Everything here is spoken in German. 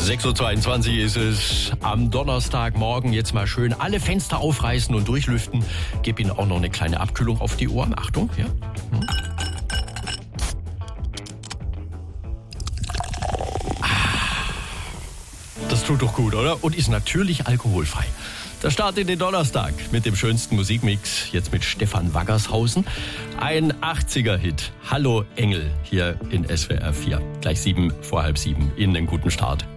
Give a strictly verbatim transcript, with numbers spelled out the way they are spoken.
sechs Uhr zweiundzwanzig ist es am Donnerstagmorgen. Jetzt mal schön alle Fenster aufreißen und durchlüften. Gib Ihnen auch noch eine kleine Abkühlung auf die Ohren. Achtung, ja. Hm. Das tut doch gut, oder? Und ist natürlich alkoholfrei. Der Start in den Donnerstag mit dem schönsten Musikmix, jetzt mit Stefan Waggershausen. Ein achtziger-Hit. Hallo Engel hier in S W R vier. Gleich sieben vor halb sieben. Ihnen einen guten Start.